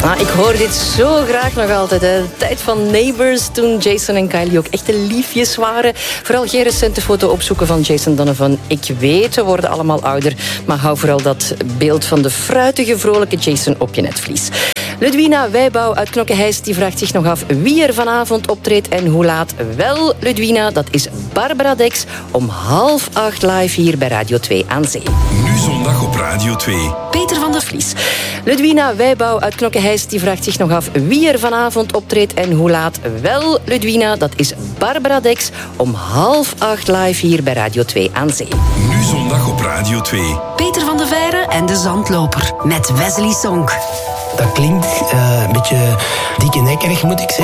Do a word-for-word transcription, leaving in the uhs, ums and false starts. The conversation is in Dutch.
Ah, ik hoor dit zo graag nog altijd. Hè. De tijd van Neighbours, toen Jason en Kylie ook echte liefjes waren. Vooral geen recente foto opzoeken van Jason Donovan. Ik weet, we worden allemaal ouder. Maar hou vooral dat beeld van de fruitige, vrolijke Jason op je netvlies. Ludwina Wijbouw uit Knokke-Heist die vraagt zich nog af wie er vanavond optreedt en hoe laat. Wel, Ludwina, dat is Barbara Dex om half acht live hier bij Radio twee aan Zee. Nu zondag op Radio twee. Peter van der Vlies. Ludwina Wijbouw uit Knokke-Heist die vraagt zich nog af wie er vanavond optreedt en hoe laat. Wel, Ludwina, dat is Barbara Dex om half acht live hier bij Radio twee aan Zee. Nu zondag op Radio twee. Peter van der Veire en de Zandloper met Wesley Sonk. Dat klinkt uh, een beetje dikke nekkerig, moet ik zeggen.